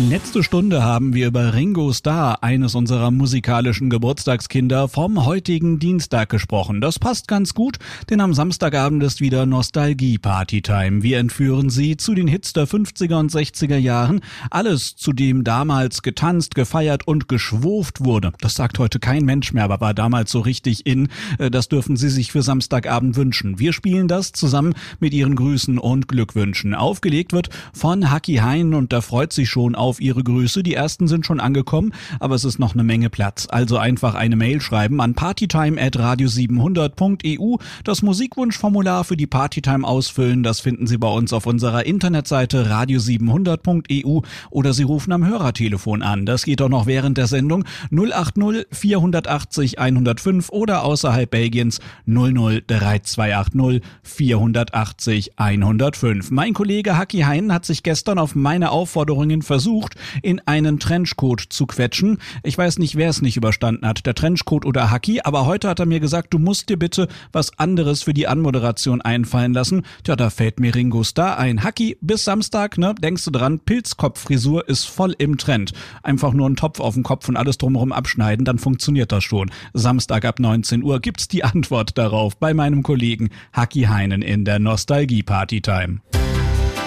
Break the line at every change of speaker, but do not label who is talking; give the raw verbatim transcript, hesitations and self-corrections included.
Letzte Stunde haben wir über Ringo Starr, eines unserer musikalischen Geburtstagskinder, vom heutigen Dienstag gesprochen. Das passt ganz gut, denn am Samstagabend ist wieder Nostalgie-Party-Time. Wir entführen Sie zu den Hits der fünfziger und sechziger Jahren. Alles, zu dem damals getanzt, gefeiert und geschwurft wurde. Das sagt heute kein Mensch mehr, aber war damals so richtig in. Das dürfen Sie sich für Samstagabend wünschen. Wir spielen das zusammen mit Ihren Grüßen und Glückwünschen. Aufgelegt wird von Haki Hein und da freut sich schon auf Ihre Grüße. Die ersten sind schon angekommen, aber es ist noch eine Menge Platz. Also einfach eine Mail schreiben an partytime at radio siebenhundert punkt e u. Das Musikwunschformular für die Partytime ausfüllen, das finden Sie bei uns auf unserer Internetseite radio siebenhundert punkt e u oder Sie rufen am Hörertelefon an. Das geht auch noch während der Sendung null acht null vierhundertachtzig hundertfünf oder außerhalb Belgiens null null drei zwei acht null vierhundertachtzig hundertfünf. Mein Kollege Haki Hein hat sich gestern auf meine Aufforderungen versucht, in einen Trenchcoat zu quetschen. Ich weiß nicht, wer es nicht überstanden hat, der Trenchcoat oder Haki, aber heute hat er mir gesagt, du musst dir bitte was anderes für die Anmoderation einfallen lassen. Tja, da fällt mir Ringo Starr ein. Haki, bis Samstag, ne? Denkst du dran, Pilzkopffrisur ist voll im Trend. Einfach nur einen Topf auf den Kopf und alles drumherum abschneiden, dann funktioniert das schon. Samstag ab neunzehn Uhr gibt's die Antwort darauf bei meinem Kollegen Haki Heinen in der Nostalgie-Party-Time.